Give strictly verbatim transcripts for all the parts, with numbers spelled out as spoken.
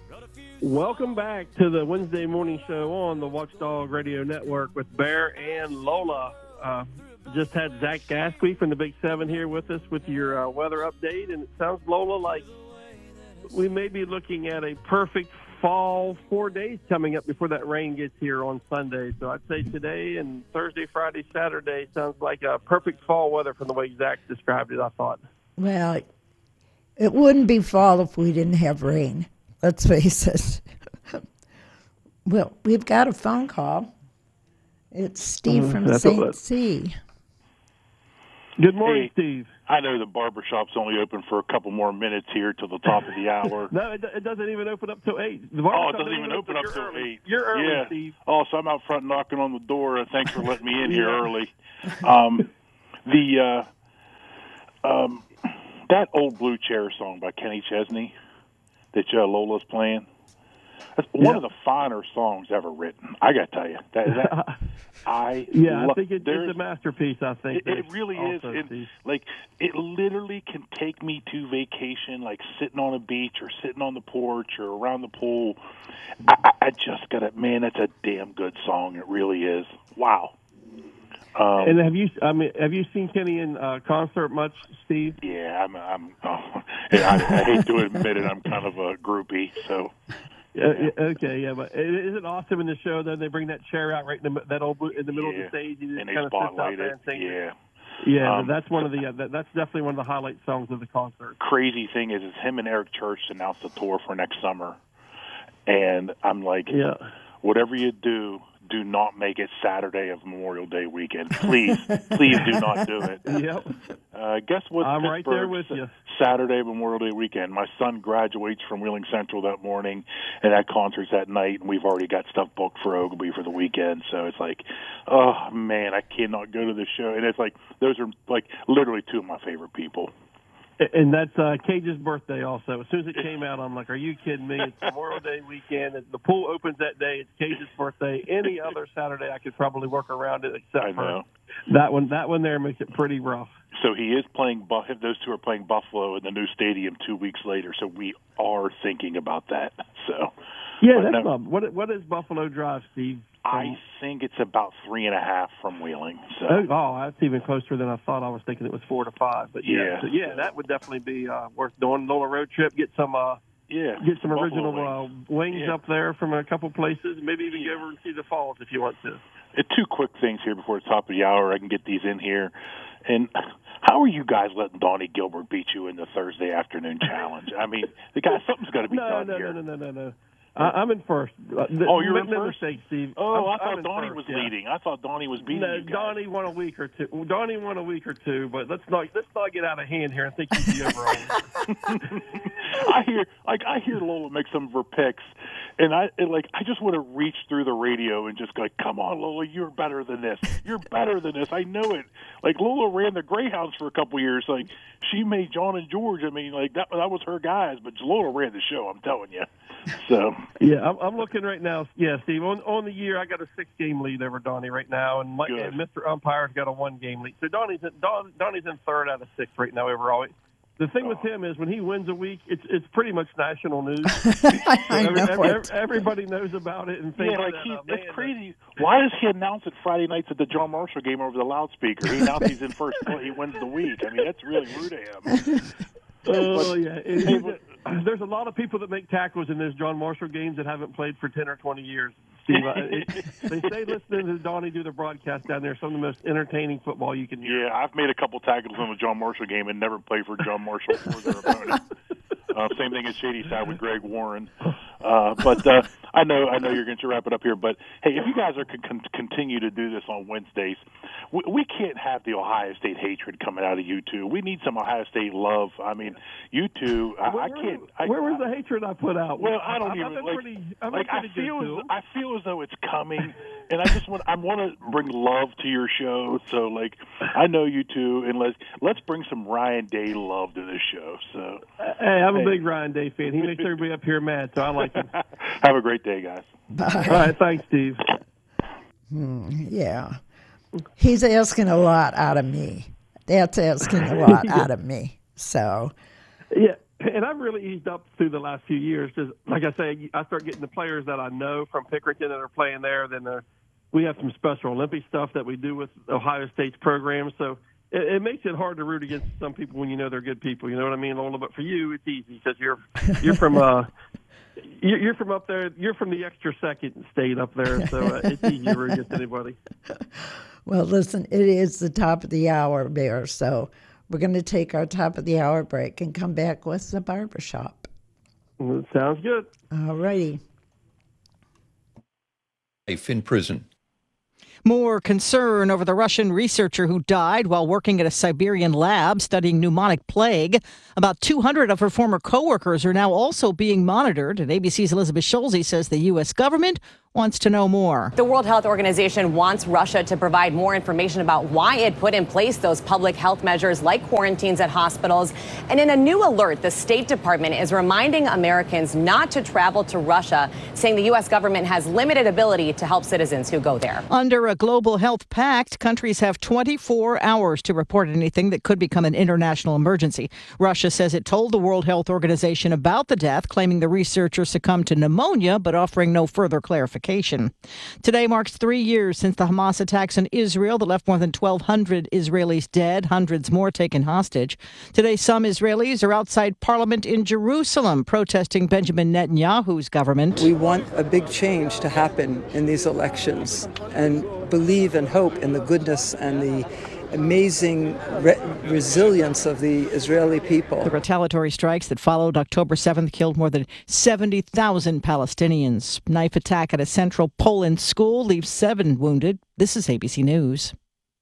Welcome back to the Wednesday morning show on the Watchdog Radio Network with Bear and Lola. Uh, just had Zach Gasky from the Big Seven here with us with your uh, weather update, and it sounds, Lola, like we may be looking at a perfect fall four days coming up before that rain gets here on Sunday. So I'd say today and Thursday, Friday, Saturday sounds like a perfect fall weather from the way Zach described it, I thought. Well, it wouldn't be fall if we didn't have rain. Let's face it. Well, we've got a phone call. It's Steve Mm, from that's Saint what- C. Good morning, Hey. Steve. I know the barbershop's only open for a couple more minutes here till the top of the hour. No, it, it doesn't even open up till eight. The Oh, barbershop it doesn't even open up You're till early. eight. You're early, yeah. Steve. Oh, so I'm out front knocking on the door. Uh, thanks for letting me in here Yeah. early. Um, the uh, um, that old Blue Chair song by Kenny Chesney that uh, Lola's playing. That's one Yeah. of the finer songs ever written. I got to tell you that. that I Yeah, lo- I think it, there's- it's a masterpiece, I think. It, it really is. also, And, Steve. like, it literally can take me to vacation, like sitting on a beach or sitting on the porch or around the pool. I, I, I just got it. Man, that's a damn good song. It really is. Wow. Um, And have you? I mean, have you seen Kenny in uh, concert much, Steve? yeah, I'm. I'm oh, I, I hate to admit it. I'm kind of a groupie. So. Yeah. Uh, okay, yeah, but is it awesome in the show? Then they bring that chair out right in the, that old in the middle Yeah. of the stage, and, And it they kind of sits out spotlight there it. and sings. Yeah. Yeah, Um, that's one of the. Uh, that, that's definitely one of the highlight songs of the concert. Crazy thing is, is him and Eric Church announced the tour for next summer, and I'm like, Yeah. whatever you do, do not make it Saturday of Memorial Day weekend. Please, please do not do it. Yep. Uh, guess what? I'm right there Pittsburgh, with you. Saturday Memorial Day weekend. My son graduates from Wheeling Central that morning, and that concert's that night, and we've already got stuff booked for Ogilvy for the weekend. So it's like, oh man, I cannot go to the show. And it's like those are like literally two of my favorite people. And that's uh, Cage's birthday also. As soon as it came out, I'm like, are you kidding me? It's Memorial Day weekend. The pool opens that day. It's Cage's birthday. Any other Saturday, I could probably work around it except I know. for that one. That one there makes it pretty rough. So he is playing. Buff- Those two are playing Buffalo in the new stadium two weeks later. So we are thinking about that. So Yeah, But that's no. not. What, what is Buffalo Drive, Steve? I think it's about three and a half from Wheeling. So Oh, oh, that's even closer than I thought. I was thinking it was four to five. But yeah, Yeah. so yeah, that would definitely be uh, worth doing. Little road trip, get some, uh, yeah, get some Buffalo original wings. uh, wings Yeah. up there from a couple places. Maybe even go over and see the falls if you want to. Uh, Two quick things here before the top of the hour. I can get these in here. And how are you guys letting Donnie Gilbert beat you in the Thursday afternoon challenge? I mean, the guy, something's got to be No, done no, here. no, no, no, no, no. I, I'm in first. Uh, th- Oh, you're make in no first? mistake, Steve. Oh, I'm, I I'm thought in Donnie first, was yeah. leading. I thought Donnie was beating No, you guys. Donnie won a week or two. Donnie won a week or two, but let's not let's not get out of hand here and think he's the overall. I hear like I hear Lola make some of her picks, and I and like I just want to reach through the radio and just go, like, come on, Lola, you're better than this. You're better than this. I know it. Like Lola ran the Greyhounds for a couple years. Like she made John and George. I mean, like that that was her guys, but Lola ran the show. I'm telling you. So Yeah, I'm, I'm looking right now. Yeah, Steve, on, on the year, I got a six-game lead over Donnie right now, and, my, Good. and Mister Umpire's got a one-game lead. So Donnie's in, Don, Donnie's in third out of six right now overall. The thing with him is when he wins a week, it's it's pretty much national news. I Every- know every- it. everybody knows about it and things yeah, like that, he, uh, it's man, crazy. Why does he announce it Friday nights at the John Marshall game over the loudspeaker? He announces he's in first. He wins the week. I mean, that's really rude of him. Oh, yeah. It- Hey, it- but- there's a lot of people that make tackles in those John Marshall games that haven't played for ten or twenty years. Steve, uh, it, they say listening to Donnie do the broadcast down there, some of the most entertaining football you can hear. Yeah, I've made a couple tackles in the John Marshall game and never played for John Marshall or their opponent. Uh, same thing at Shady Side with Greg Warren. Uh, but uh, I know I know you're going to wrap it up here. But, hey, if you guys are con- con- continue to do this on Wednesdays, we, we can't have the Ohio State hatred coming out of you two. We need some Ohio State love. I mean, you two, I, Where, I can't. I, where was the hatred I put out? Well, I don't I've, even I've been like. pretty, I've like been I pretty feel, good to as, him. I feel as though it's coming, and I just want, I want to bring love to your show. So, like, I know you two, and let's let's bring some Ryan Day love to this show. So, Hey, I'm a Hey. big Ryan Day fan. He makes everybody up here mad, so I like him. have a great day, guys. All right, thanks, Steve. Yeah. He's asking a lot out of me. That's asking a lot out of me. So, Yeah, and I've really eased up through the last few years because, like I say, I start getting the players that I know from Pickerington that are playing there. Then uh, we have some Special Olympic stuff that we do with Ohio State's program. So it, it makes it hard to root against some people when you know they're good people. You know what I mean, Lola? But for you, it's easy because you're you're from uh, you're from up there. You're from the extra second state up there, so uh, it's easy to root against anybody. Well, listen, it is the top of the hour, Bear, so we're going to take our top of the hour break and come back with the barbershop. Well, sounds good. All righty. Life in prison. More concern over the Russian researcher who died while working at a Siberian lab studying pneumonic plague. About two hundred of her former coworkers are now also being monitored, and A B C's Elizabeth Schulze says the U S government wants to know more. The World Health Organization wants Russia to provide more information about why it put in place those public health measures like quarantines at hospitals. And in a new alert, the State Department is reminding Americans not to travel to Russia, saying the U S government has limited ability to help citizens who go there. Under a global health pact, countries have twenty-four hours to report anything that could become an international emergency. Russia says it told the World Health Organization about the death, claiming the researcher succumbed to pneumonia, but offering no further clarification. Today marks three years since the Hamas attacks in Israel that left more than twelve hundred Israelis dead, hundreds more taken hostage. Today, some Israelis are outside Parliament in Jerusalem protesting Benjamin Netanyahu's government. We want a big change to happen in these elections and believe and hope in the goodness and the amazing re- resilience of the Israeli people. The retaliatory strikes that followed October seventh killed more than seventy thousand Palestinians. Knife attack at a central Poland school leaves seven wounded. This is A B C News.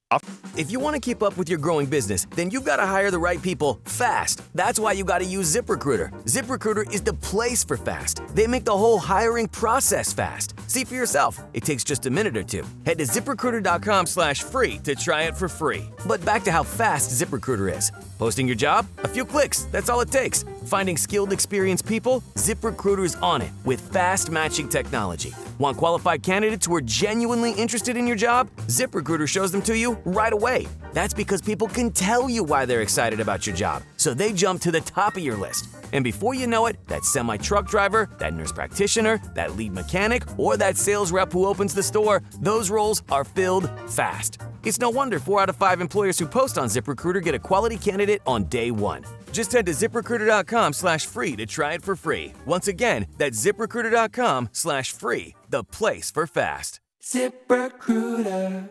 If you want to keep up with your growing business, then you've got to hire the right people fast. That's why you got to use ZipRecruiter. ZipRecruiter is the place for fast. They make the whole hiring process fast. See for yourself. It takes just a minute or two. Head to ZipRecruiter.com slash free to try it for free. But back to how fast ZipRecruiter is. Posting your job? A few clicks. That's all it takes. Finding skilled, experienced people? ZipRecruiter's on it with fast matching technology. Want qualified candidates who are genuinely interested in your job? ZipRecruiter shows them to you right away. That's because people can tell you why they're excited about your job, so they jump to the top of your list. And before you know it, that semi-truck driver, that nurse practitioner, that lead mechanic, or that sales rep who opens the store, those roles are filled fast. It's no wonder four out of five employers who post on ZipRecruiter get a quality candidate on day one. Just head to ZipRecruiter.com slash free to try it for free. Once again, that's ZipRecruiter.com slash free, the place for fast. ZipRecruiter.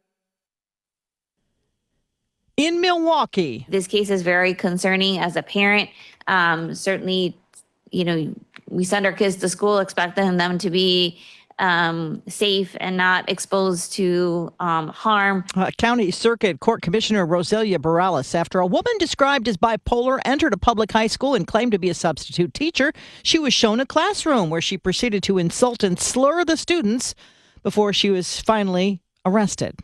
In Milwaukee. This case is very concerning as a parent. Um, certainly, you know, we send our kids to school expecting them to be um, safe and not exposed to um, harm. Uh, County Circuit Court Commissioner Roselia Barales, after a woman described as bipolar entered a public high school and claimed to be a substitute teacher, she was shown a classroom where she proceeded to insult and slur the students before she was finally arrested.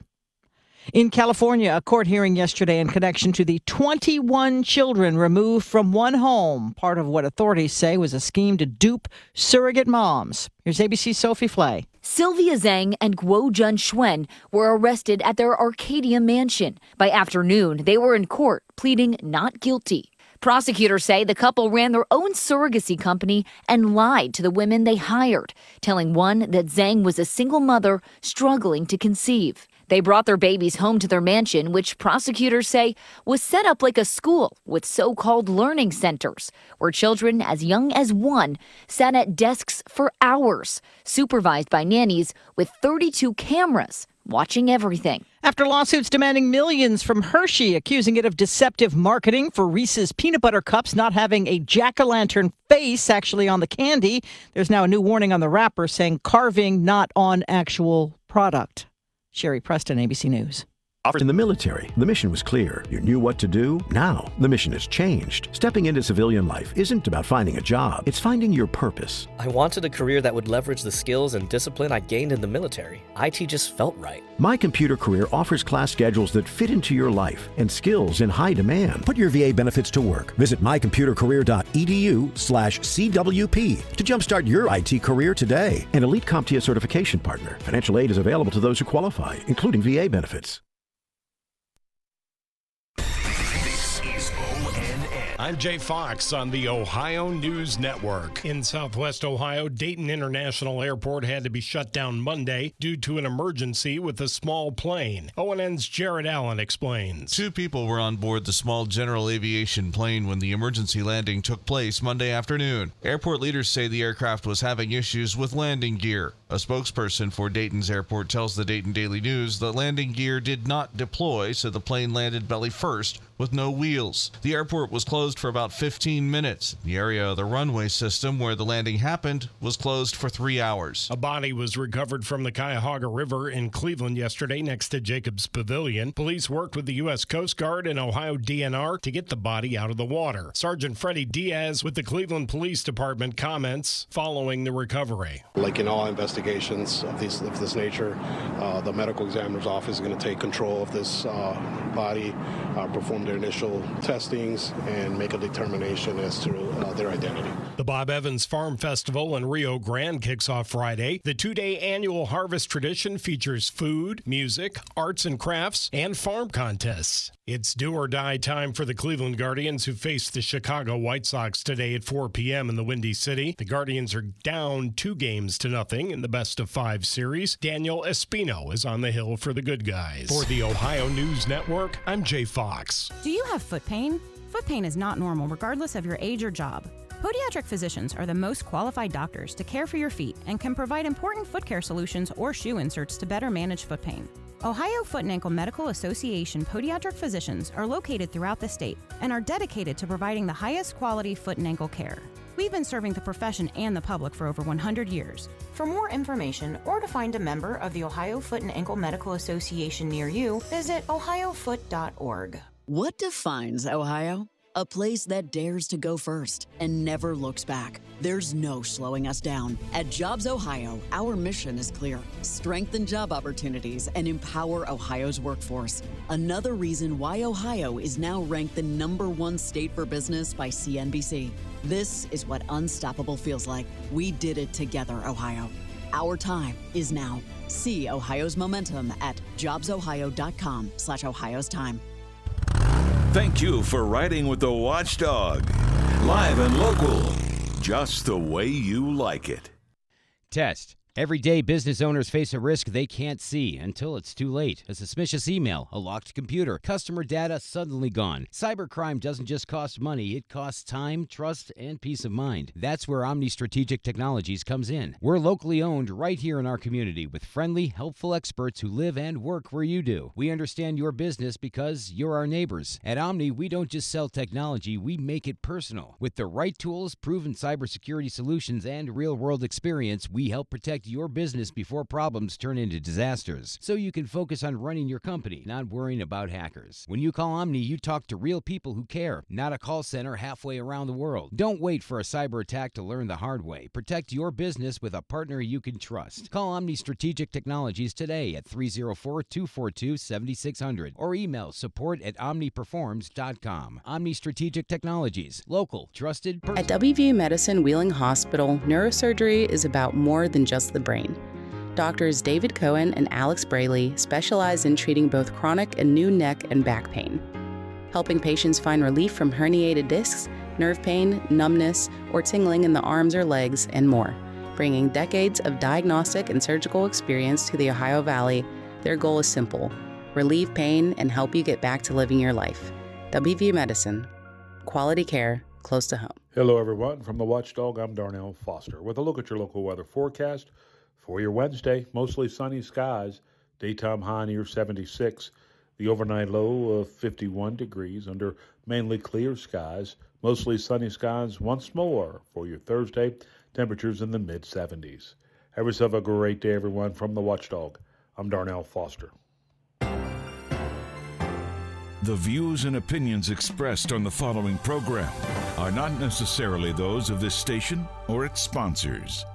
In California, a court hearing yesterday in connection to the twenty-one children removed from one home, part of what authorities say was a scheme to dupe surrogate moms. Here's A B C's Sophie Flay. Sylvia Zhang and Guo Jun Xuan were arrested at their Arcadia mansion. By afternoon, they were in court pleading not guilty. Prosecutors say the couple ran their own surrogacy company and lied to the women they hired, telling one that Zhang was a single mother struggling to conceive. They brought their babies home to their mansion, which prosecutors say was set up like a school with so-called learning centers, where children as young as one sat at desks for hours, supervised by nannies with thirty-two cameras watching everything. After lawsuits demanding millions from Hershey, accusing it of deceptive marketing for Reese's peanut butter cups not having a jack-o'-lantern face actually on the candy, there's now a new warning on the wrapper saying carving not on actual product. Sherry Preston, A B C News. In the military, the mission was clear. You knew what to do. Now, the mission has changed. Stepping into civilian life isn't about finding a job. It's finding your purpose. I wanted a career that would leverage the skills and discipline I gained in the military. I T just felt right. My Computer Career offers class schedules that fit into your life and skills in high demand. Put your V A benefits to work. Visit mycomputercareer.edu slash CWP to jumpstart your I T career today. An elite CompTIA certification partner. Financial aid is available to those who qualify, including V A benefits. I'm Jay Fox on the Ohio News Network. In Southwest Ohio, Dayton International Airport had to be shut down Monday due to an emergency with a small plane. O N N's Jared Allen explains. Two people were on board the small general aviation plane when the emergency landing took place Monday afternoon. Airport leaders say the aircraft was having issues with landing gear. A spokesperson for Dayton's airport tells the Dayton Daily News the landing gear did not deploy, so the plane landed belly first with no wheels. The airport was closed for about fifteen minutes. The area of the runway system where the landing happened was closed for three hours. A body was recovered from the Cuyahoga River in Cleveland yesterday next to Jacobs Pavilion. Police worked with the U S Coast Guard and Ohio D N R to get the body out of the water. Sergeant Freddie Diaz with the Cleveland Police Department comments following the recovery. Like in all investigations of, these, of this nature, uh, the medical examiner's office is going to take control of this uh, body, uh, perform their initial testings, and make a determination as to uh, their identity. The Bob Evans Farm Festival in Rio Grande kicks off Friday. The two-day annual harvest tradition features food, music, arts and crafts, and farm contests. It's do or die time for the Cleveland Guardians, who face the Chicago White Sox today at four p.m. in the Windy City. The Guardians are down two games to nothing in the best of five series. Daniel Espino is on the hill for the good guys. For the Ohio News Network, I'm Jay Fox. Do you have foot pain? Foot pain is not normal regardless of your age or job. Podiatric physicians are the most qualified doctors to care for your feet and can provide important foot care solutions or shoe inserts to better manage foot pain. Ohio Foot and Ankle Medical Association podiatric physicians are located throughout the state and are dedicated to providing the highest quality foot and ankle care. We've been serving the profession and the public for over one hundred years. For more information or to find a member of the Ohio Foot and Ankle Medical Association near you, visit ohio foot dot org. What defines Ohio? A place that dares to go first and never looks back. There's no slowing us down. At Jobs Ohio, our mission is clear. Strengthen job opportunities and empower Ohio's workforce. Another reason why Ohio is now ranked the number one state for business by C N B C. This is what unstoppable feels like. We did it together, Ohio. Our time is now. See Ohio's momentum at jobs ohio dot com slash Ohio's time. Thank you for riding with the Watchdog. Live and local, just the way you like it. Test. Every day, business owners face a risk they can't see until it's too late. A suspicious email, a locked computer, customer data suddenly gone. Cybercrime doesn't just cost money, it costs time, trust, and peace of mind. That's where Omni Strategic Technologies comes in. We're locally owned right here in our community with friendly, helpful experts who live and work where you do. We understand your business because you're our neighbors. At Omni, we don't just sell technology, we make it personal. With the right tools, proven cybersecurity solutions, and real-world experience, we help protect your business before problems turn into disasters, so you can focus on running your company, not worrying about hackers. When you call Omni, you talk to real people who care, not a call center halfway around the world. Don't wait for a cyber attack to learn the hard way. Protect your business with a partner you can trust. Call Omni Strategic Technologies today at three oh four, two four two, seven six zero zero or email support at omni performs dot com. Omni Strategic Technologies, local, trusted, personal. At W V U Medicine Wheeling Hospital, neurosurgery is about more than just the brain. Doctors David Cohen and Alex Braley specialize in treating both chronic and new neck and back pain, helping patients find relief from herniated discs, nerve pain, numbness, or tingling in the arms or legs, and more. Bringing decades of diagnostic and surgical experience to the Ohio Valley, their goal is simple: relieve pain and help you get back to living your life. W V U Medicine. Quality care close to home. Hello, everyone. From the Watchdog, I'm Darnell Foster with a look at your local weather forecast for your Wednesday. Mostly sunny skies, daytime high near seventy-six, the overnight low of fifty-one degrees under mainly clear skies. Mostly sunny skies once more for your Thursday, temperatures in the mid seventies. Have yourself a great day, everyone. From the Watchdog, I'm Darnell Foster. The views and opinions expressed on the following program are not necessarily those of this station or its sponsors.